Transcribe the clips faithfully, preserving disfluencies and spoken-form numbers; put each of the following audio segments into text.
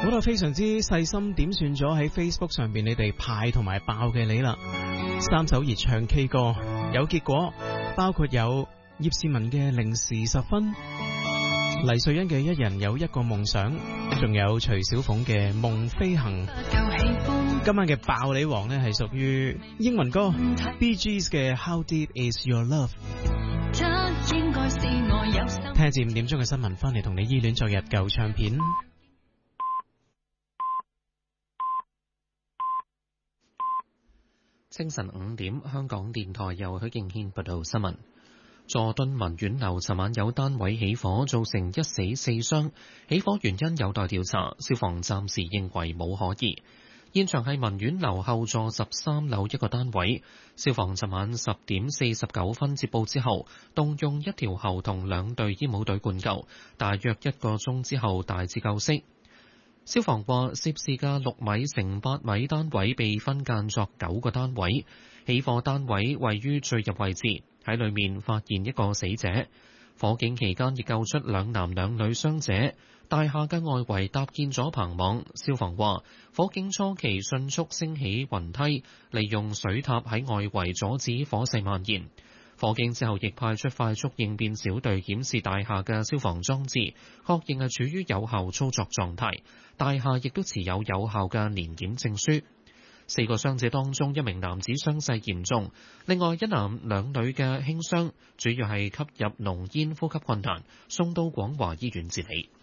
我都非常之細心點算咗喺 Facebook 上邊你哋派同埋爆嘅你啦，三首熱唱 K 歌有結果，包括有葉倩文嘅零時十分，黎瑞恩嘅一人有一個夢想，仲有徐小鳳嘅夢飛行。今晚嘅爆你王呢係屬於英文歌 Bee Gees 嘅 How Deep Is Your Love。聽至五點鐘嘅新聞，翻嚟同你依戀昨日舊唱片。 清晨五點，香港電台由許敬軒報道新聞。佐敦文苑樓尋晚有單位起火，造成一死四傷，起火原因有待調查，消防暫時認為冇可疑。現場係文苑樓後座十三樓一個單位，消防尋晚十點四十九分接報之後，動用一條喉同兩隊煙霧隊灌救，大約一個鐘之後大致救熄。消防話，涉事嘅六米乘八米單位被分間作九個單位，起火單位位於最入位置，喺裏面發現一個死者。火警期間亦救出兩男兩女傷者。大廈嘅外圍搭建咗棚網，消防話火警初期迅速升起雲梯，利用水塔喺外圍阻止火勢蔓延。火警之後亦派出快速應變小隊檢視大廈嘅消防裝置，確認係處於有效操作狀態。大廈亦都持有有效嘅年檢證書。四個傷者當中，一名男子傷勢嚴重，另外一男兩女嘅輕傷，主要係吸入濃煙呼吸困難，送到廣華醫院治理。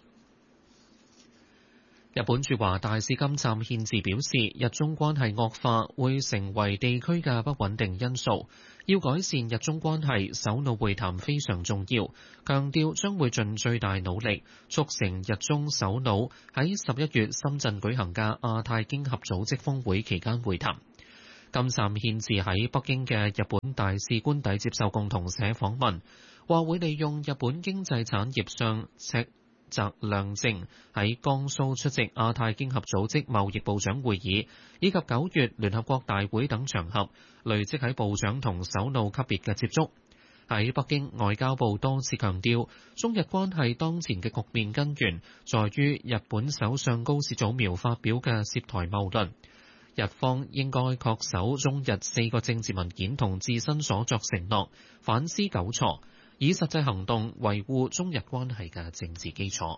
日本駐華大使金站憲治表示，日中關係惡化會成為地區嘅不穩定因素，要改善日中關係，首腦會談非常重要，強調將會盡最大努力促成日中首腦喺十一月深圳舉行嘅亞太經合組織峰會期間會談。金站憲治喺北京嘅日本大使官邸接受共同社訪問，話會利用日本經濟產業上赤澤亮正喺江蘇出席亞太經合組織貿易部長會議，以及九月聯合國大會等場合，累積喺部長同首腦級別嘅接觸。喺北京，外交部多次強調，中日關係當前嘅局面根源，在於日本首相高市早苗發表嘅涉台謬論。日方應該恪守中日四個政治文件同自身所作承諾，反思糾錯，以實際行動維護中日關係嘅政治基礎。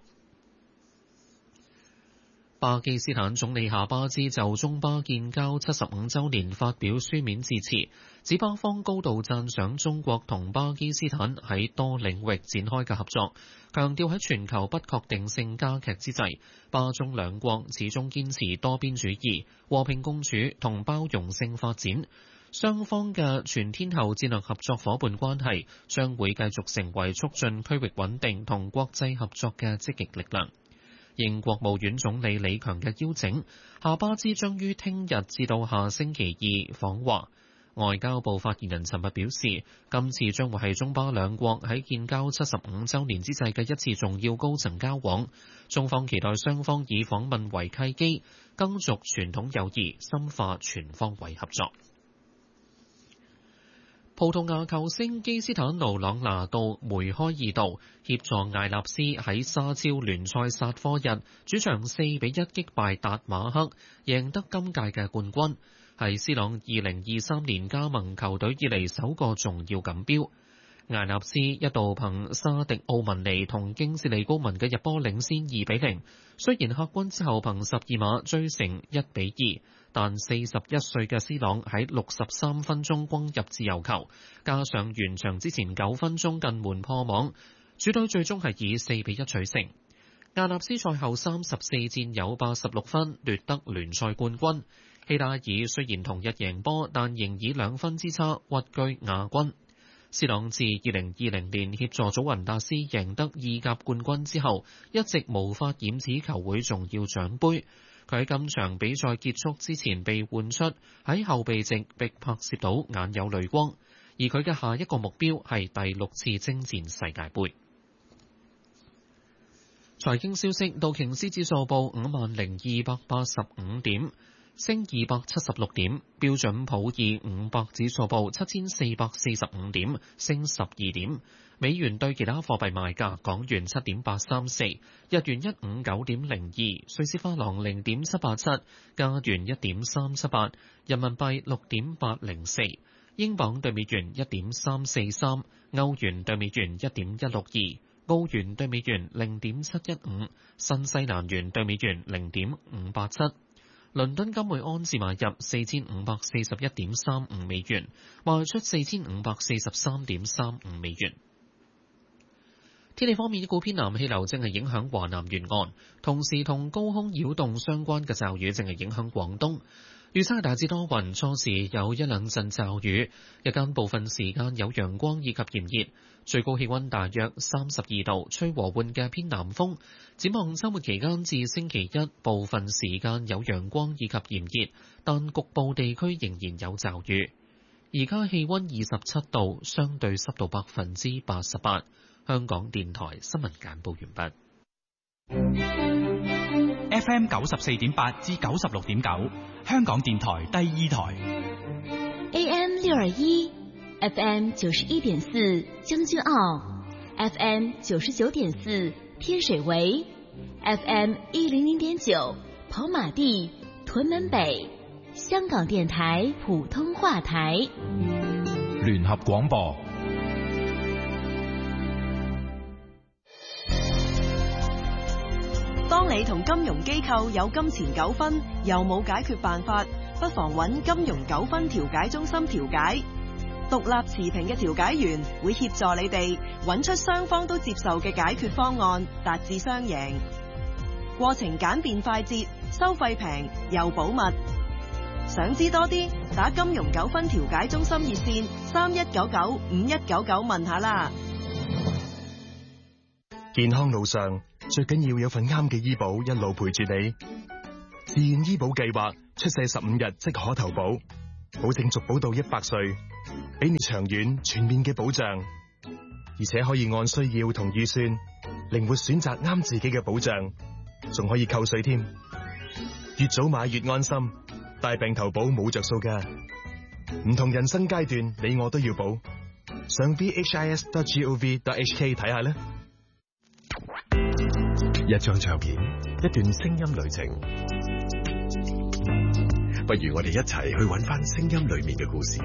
巴基斯坦總理夏巴茲就中巴建交七十五週年發表書面致辭，指巴方高度讚賞中國同巴基斯坦喺多領域展開嘅合作，強調喺全球不確定性加劇之際，巴中兩國始終堅持多邊主義、和平共處同包容性發展。雙方嘅全天候戰略合作夥伴關係將會繼續成為促進區域穩定同國際合作嘅積極力量。應國務院總理李強嘅邀請，夏巴茲將於聽日至到下星期二訪華。外交部發言人尋日表示，今次將會係中巴兩國喺建交七十五週年之際嘅一次重要高層交往。中方期待雙方以訪問為契機，更續傳統友誼，深化全方位合作。葡萄牙球星基斯坦奴朗拿度梅開二度，協助艾納斯喺沙超聯賽煞科日主場四比一擊敗達馬克，贏得今屆嘅冠軍，係斯朗二零二三年加盟球隊以嚟首個重要錦標。艾納斯一度憑沙迪奧文尼同京士利高文嘅入波領先二比零，雖然客軍之後憑十二碼追成一比二，但四十一歲嘅斯朗喺六十三分鐘攻入自由球，加上完場之前九分鐘近門破網，主隊最終係以四比一取勝。艾納斯賽後三十四戰有八十六分，奪得聯賽冠軍。希拉爾雖然同日贏波，但仍以兩分之差屈居亞軍。斯朗自二零二零年協助祖雲達斯贏得意甲冠軍之後，一直無法染指球會重要獎杯。佢喺今場比賽結束之前被換出，喺後備席被拍攝到眼有淚光。而佢嘅下一個目標係第六次征戰世界盃。財經消息：道瓊斯指數報五萬零二百八十五點， 升二百七十六點；標準普爾五百指數報七千四百四十五點，升十二點。美元對其他貨幣賣價：港元七點八三四，日元一五九點零二，瑞士法郎零點七八七，加元一點三七八，人民幣六點八零四，英鎊對美元一點三四三，歐元對美元一點一六二，澳元對美元零點七一五，新西蘭元對美元零點五八七。倫敦金每安士買入四千五百四十一點三五美元，賣出四千五百四十三點三五美元。天氣方面，一股偏南氣流正係影響華南沿岸，同時同高空擾動相關嘅驟雨正係影響廣東。預測大致多雲，初時有一兩陣驟雨，日間部分時間有陽光以及炎熱，最高氣溫大約三十二度，吹和緩嘅偏南風。展望週末期間至星期一，部分時間有陽光以及炎熱，但局部地區仍然有驟雨。而家氣溫二十七度，相對濕度百分之八十八。香港電台新聞簡報完畢。 F M 九十四點八至九十六點九，香港電台第二台。 A M 六二一 ，F M 九十一點四將軍澳 ，F M 九十九點四天水圍 ，F M 一零零點九跑馬地屯門北，香港電台普通話台。 聯合廣播。 當你同金融機構有金錢糾紛，又冇解決辦法，不妨揾金融糾紛調解中心調解。獨立持平嘅調解員會協助你哋揾出雙方都接受嘅解決方案，達至雙贏。過程簡便快捷，收費平又保密。想知多啲，打金融糾紛調解中心熱線三一九九五一九九問下啦。 健康路上最緊要有份啱嘅醫保一路陪住你。自願醫保計劃出世十五日即可投保，保證續保到一百歲，俾你長遠全面嘅保障，而且可以按需要同預算靈活選擇啱自己嘅保障，仲可以扣稅添。越早買越安心，大病投保冇着數㗎。唔同人生階段，你我都要保。上 v h i s dot gov dot h k 睇下啦。 一張唱片，一段聲音旅程，不如我哋一齊去揾返聲音裏面嘅故事。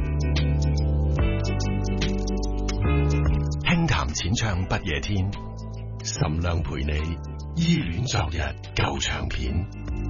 輕談淺唱不夜天，岑亮陪你依戀昨日舊唱片。